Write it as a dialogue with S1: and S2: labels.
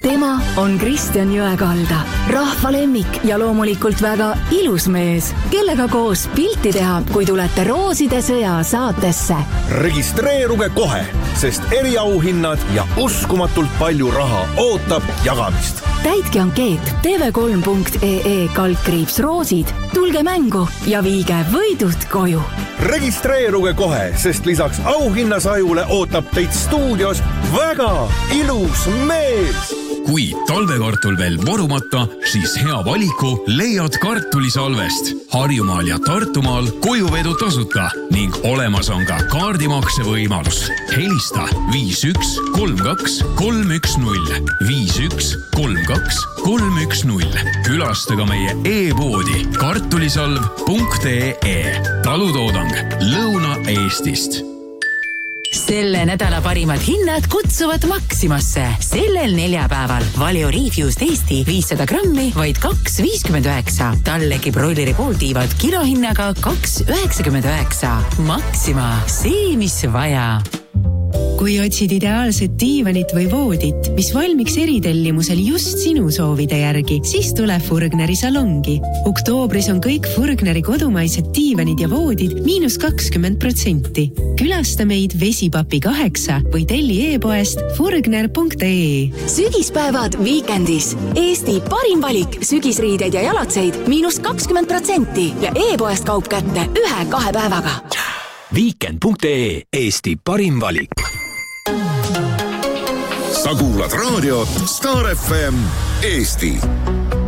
S1: Tema on Kristjan Jõekalda, rahva lemmik ja loomulikult väga ilus mees, kellega koos pilti teha, kui tulete Rooside sõja saatesse.
S2: Registreeruge kohe, sest eriauhinnad ja uskumatult palju raha ootab jagamist.
S1: Täitke ankeet tv3.ee/roosid, tulge mängu ja viige võidud koju.
S2: Registreeruge kohe, sest lisaks auhinnasajule ootab teid stuudios väga ilus mees.
S3: Kui talvekartul veel vorumata, siis hea valiku leiad kartulisalvest. Harjumaal ja Tartumaal kojuvedu tasuta ning olemas on ka kaardimakse võimalus. Helista 5132 310 5132 310. Külastaga meie e-poodi kartulisalv.ee. Talutoodang Lõuna-Eestist.
S4: Selle nädala parimad hinnad kutsuvad Maximasse. Sellel neljapäeval Valio Refused Eesti 500 grammi vaid 2,59. Tallegi broileri pooltiivad kilohinnaga 2,99. Maxima, see mis vaja. Kui otsid ideaalset diivanit või voodit, mis valmiks eritellimusel just sinu soovide järgi, siis tule Furgneri salongi. Oktoobris on kõik Furgneri kodumaised diivanid ja voodid -20%. Külasta meid Vesipapi 8 või telli e-poest furgner.ee.
S1: Sügispäevad Weekendis. Eesti parim valik sügisriideid ja jalatseid -20% ja e-poest kaup kätte 1-2 päevaga.
S5: Weekend.ee. Eesti parim valik.
S6: Sa kuulad raadiot Star FM Eesti.